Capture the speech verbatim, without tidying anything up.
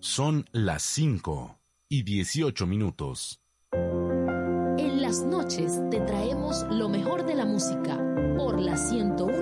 Son las cinco y dieciocho minutos. En las noches te traemos lo mejor de la música por la ciento